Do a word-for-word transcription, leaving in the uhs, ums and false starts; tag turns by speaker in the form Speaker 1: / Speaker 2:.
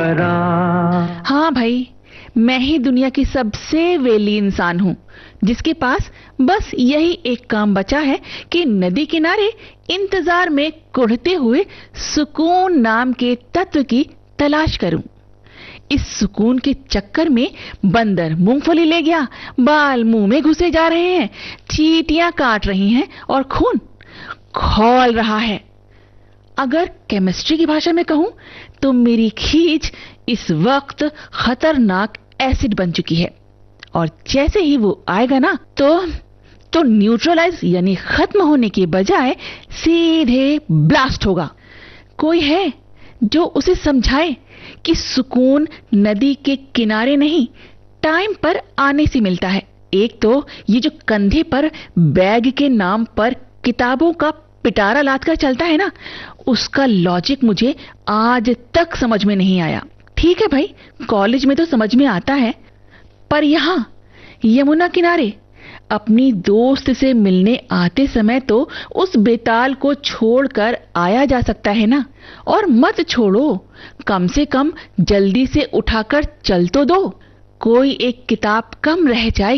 Speaker 1: करा।
Speaker 2: हाँ भाई, मैं ही दुनिया की सबसे वेली इंसान हूँ जिसके पास बस यही एक काम बचा है कि नदी किनारे इंतजार में कुढ़ते हुए सुकून नाम के तत्व की तलाश करूं। इस सुकून के चक्कर में बंदर मूंगफली ले गया, बाल मुंह में घुसे जा रहे हैं, चींटियां काट रही हैं और खून खौल रहा है। अगर केमिस्ट्री की भाषा में कहूं तो मेरी खींच इस वक्त खतरनाक एसिड बन चुकी है और जैसे ही वो आएगा ना तो तो न्यूट्रलाइज यानी खत्म होने के बजाय सीधे ब्लास्ट होगा। कोई है जो उसे समझाए कि सुकून नदी के किनारे नहीं, टाइम पर आने से मिलता है। एक तो ये जो कंधे पर बैग के नाम पर किताबों का पिटारा लाद कर चलता है ना, उसका लॉजिक मुझे आज तक समझ में नहीं आया। ठीक है भाई, कॉलेज में तो समझ में आता है, पर यहां यमुना किनारे अपनी दोस्त से मिलने आते समय तो उस बेताल को छोड़कर आया जा सकता है ना। और मत छोड़ो, कम से कम जल्दी से उठाकर चल तो दो। कोई एक किताब कम रह जाए